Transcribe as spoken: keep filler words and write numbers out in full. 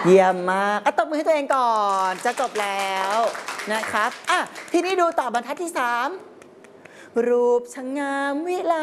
เยี่ยมมากอ่ะตบมือให้ตัวเองก่อนจะจบแล้วนะครับอ่ะทีนี้ดูต่อบรรทัดที่สามรูปช่างงามวิไล